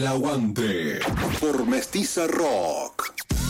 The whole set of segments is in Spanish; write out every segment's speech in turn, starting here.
El Aguante por Mestiza Rock.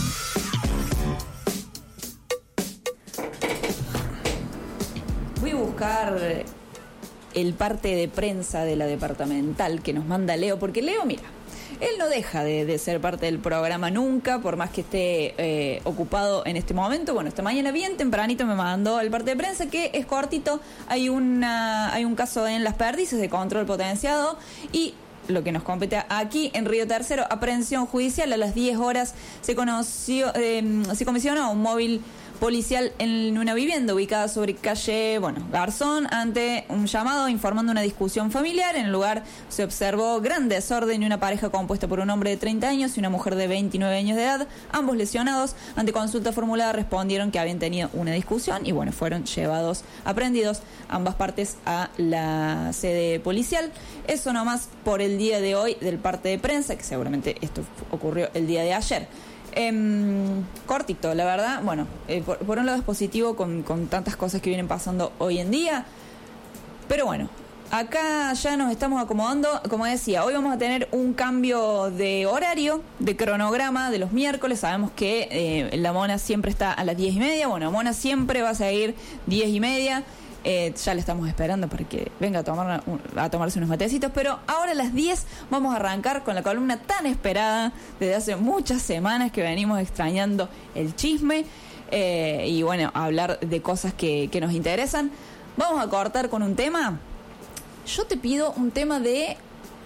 Voy a buscar el parte de prensa de la departamental que nos manda Leo, porque Leo, mira, él no deja de ser parte del programa nunca, por más que esté ocupado en este momento. Bueno, esta mañana bien tempranito me mandó el parte de prensa, que es cortito. Hay un caso en Las Perdices de control potenciado y lo que nos compete aquí en Río Tercero, aprehensión judicial. A las 10 horas se comisionó un móvil policial en una vivienda ubicada sobre calle Garzón, ante un llamado informando una discusión familiar. En el lugar se observó gran desorden y una pareja compuesta por un hombre de 30 años y una mujer de 29 años de edad, ambos lesionados. Ante consulta formulada respondieron que habían tenido una discusión y fueron aprehendidos ambas partes a la sede policial. Eso nomás por el día de hoy del parte de prensa, que seguramente esto ocurrió el día de ayer. Cortito, la verdad. Por un lado es positivo con tantas cosas que vienen pasando hoy en día, pero acá ya nos estamos acomodando. Como decía, hoy vamos a tener un cambio de horario, de cronograma de los miércoles. Sabemos que la Mona siempre está a las 10:30. Mona siempre va a seguir 10:30. Ya le estamos esperando para que venga a tomarse unos matecitos, pero ahora a las 10 vamos a arrancar con la columna tan esperada desde hace muchas semanas, que venimos extrañando el chisme y hablar de cosas que nos interesan. Vamos a cortar con un tema. Yo te pido un tema de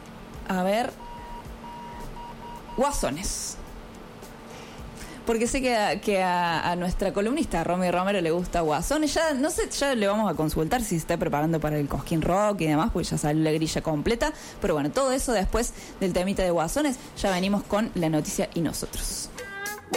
Guasones, porque sé que a nuestra columnista Romy Romero le gusta Guasones. Ya no sé, ya le vamos a consultar si se está preparando para el Cosquín Rock y demás, porque ya salió la grilla completa. Pero todo eso después del temita de Guasones. Ya venimos con la noticia y nosotros.